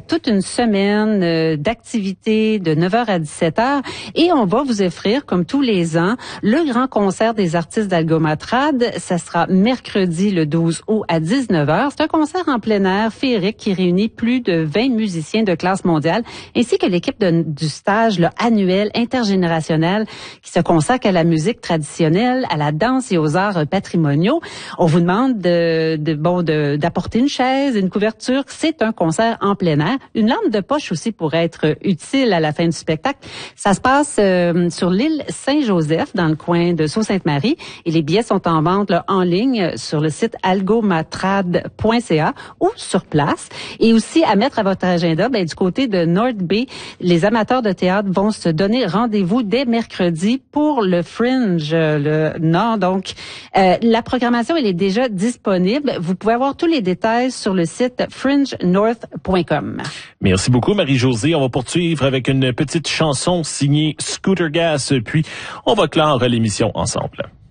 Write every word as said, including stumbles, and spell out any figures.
toute une semaine euh, d'activités de neuf heures à dix-sept heures et on va vous offrir, comme tous les ans, le grand concert des artistes d'Algomatrad. Ça sera mercredi le douze août à dix-neuf heures. C'est un concert en plein air féerique qui réunit plus de vingt musiciens de classe mondiale ainsi que l'équipe de, du stage là, annuel intergénérationnel qui se consacre à la musique traditionnelle, à la danse et aux arts patrimoniaux. On vous demande de, de bon de, d'apporter une chaise, une couverture. C'est un concert en plein air. Une lampe de poche aussi pourrait être utile à la fin du spectacle. Ça se passe euh, sur l'île Saint-Joseph, dans le coin de Sault-Sainte-Marie. Et les billets sont en vente là, en ligne sur le site algomatrad point c a ou sur place. Et aussi, à mettre à votre agenda, ben, du côté de North Bay, les amateurs de théâtre vont se donner rendez-vous dès mercredi pour le Fringe, le Nord. Donc, euh, la programmation, elle est déjà disponible. Vous pouvez avoir tous les détails sur le site fringe north point com. Merci beaucoup, Marie-Josée. On va poursuivre avec une petite chanson signée Scooter Gas, puis on va clore l'émission ensemble.